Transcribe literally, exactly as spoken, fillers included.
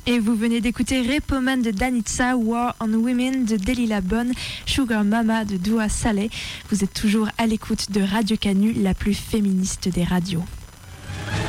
Et vous venez d'écouter Repoman de Danitza, War on Women de Delila Bonne, Sugar Mama de Doua Saleh. Vous êtes toujours à l'écoute de Radio Canu, la plus féministe des radios.